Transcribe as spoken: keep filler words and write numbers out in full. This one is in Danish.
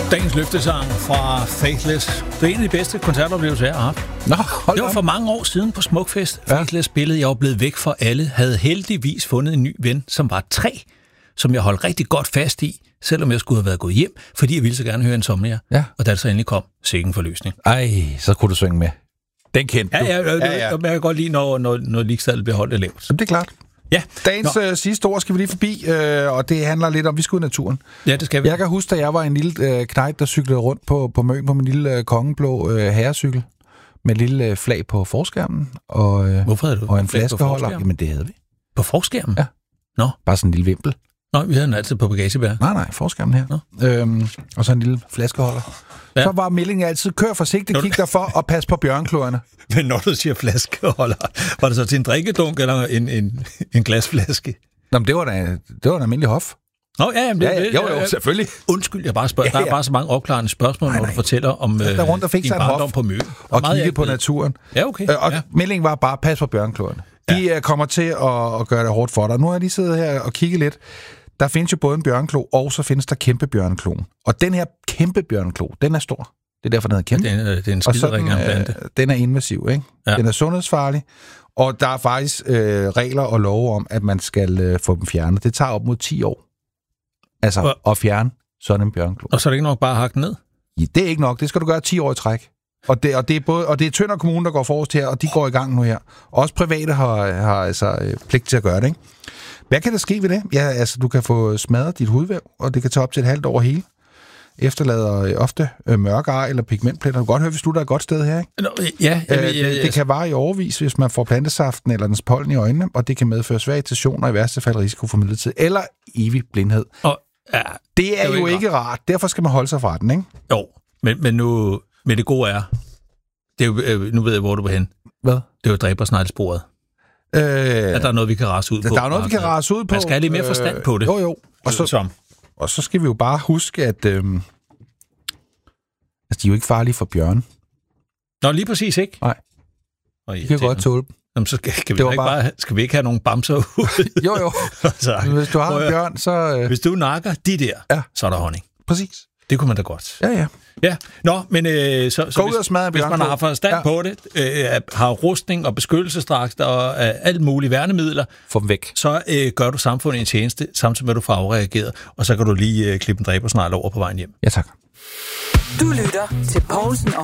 Dagens løftesang fra Faithless. Det er en af de bedste koncertoplevelser, jeg har haft. Nå, hold det var for mange år siden på Smukfest. Ja. Faithless spillede. Jeg var blevet væk for alle. Havde heldigvis fundet en ny ven, som var tre, som jeg holdt rigtig godt fast i, selvom jeg skulle have været gået hjem, fordi jeg ville så gerne høre Insomnia. Ja. Og da det så endelig kom, sikke en forløsning. Ej, så kunne du synge med. Den kendte ja, du. Ja, ja, ja, ja. Jeg kan godt lide, når, når, når ligestallet bliver holdt lavt. Det er klart. Ja. Dagens øh, sidste ord skal vi lige forbi, øh, og det handler lidt om, vi skal ud i naturen. Ja, det skal vi. Jeg kan huske, da jeg var en lille øh, knejt, der cyklede rundt på, på Møn på min lille øh, kongeblå øh, herrecykel, med et lille øh, flag på forskærmen, og, øh, Hvorfor havde du og en flaskeholder. Jamen, det havde vi. På forskærmen? Ja. Nå. Bare sådan en lille vimpel. Nå, vi havde den altid på bagagebær. Nej, nej, forskærmen her. Øhm, og så en lille flaskeholder. Ja. Så var meldingen altid, kør forsigtigt, kig dig for, og pas på bjørnkloerne. Men når du siger flaskeholder, var det så til en drikkedunk eller en, en, en glasflaske? Nå, men det var da, det var en almindelig hof. Nå, ja, jamen, det, ja, ja, det, jo, jo, selvfølgelig. Undskyld, jeg bare spørger. Ja, ja. Der er bare så mange opklarende spørgsmål, nej, nej. Når du fortæller om øh, rundt og fik din barndom på Møn. Og kigge på naturen. Ja, okay. Øh, og ja. Meldingen var bare, pas på bjørnkloerne. De ja. kommer til at, at gøre det hårdt for dig. Nu har jeg lige siddet her og kigget lidt. Der findes jo både en bjørnklo, og så findes der kæmpe bjørnkloen. Og den her kæmpe bjørnklo, den er stor. Det er derfor, den hedder kæmpe. Ja, det er en skiderig plante. Øh, den er invasiv, ikke? Ja. Den er sundhedsfarlig. Og der er faktisk øh, regler og love om, at man skal øh, få dem fjernet. Det tager op mod ti år. Altså, og, at fjerne sådan en bjørnklo. Og så er det ikke nok bare at hakke den ned? Ja, det er ikke nok. Det skal du gøre ti år i træk. Og det, og det er både og det er Tønder Kommune, der går forrest her, og de går i gang nu her. Også private har, har altså øh, pligt til at gøre det, ikke? Hvad kan der ske ved det? Ja, altså, du kan få smadret dit hudvæv, og det kan tage op til et halvt år hele. Efterlader ofte øh, mørke ar eller pigmentpletter. Du kan godt høre, hvis du er et godt sted her, ikke? Nå, ja, ja, ja, ja, øh, det, det kan vare i overvis, hvis man får plantesaften eller dens pollen i øjnene, og det kan medføre svær irritation og i værste fald risiko for midlertid eller evig blindhed. Og, ja, det er, det er jo ikke, ikke rart. Derfor skal man holde sig fra den, ikke? Jo, men, men nu men det gode er, det er jo, øh, nu ved jeg, hvor du vil hen. Hvad? Det er jo dræbersneglesporet. Øh, at der er noget, vi kan rase ud på. Der er noget, vi kan rase ud på. Man skal have lidt mere forstand på det. Jo, jo. Og så, som. og så skal vi jo bare huske, at øh, altså, de er jo ikke farlige for bjørn. Nå, lige præcis ikke. Nej. Og de kan godt tåle dem. Jamen, så skal, skal, vi ikke bare... Bare, skal vi ikke have nogle bamser ud? jo, jo. så, hvis du har en bjørn, så... Øh... Hvis du nakker de der, ja. Så er der honning. Præcis. Det kunne man da godt. Ja, ja. Ja, nå, men øh, så, så hvis, hvis man har forstand ja. på det, øh, har rustning og beskyttelsesdragter og øh, alt mulige værnemidler, få dem væk. Så øh, gør du samfundet en tjeneste, samtidig med at du får afreageret, og så kan du lige øh, klippe en dræbersnegle over på vejen hjem. Ja, tak. Du lytter til Poulsen og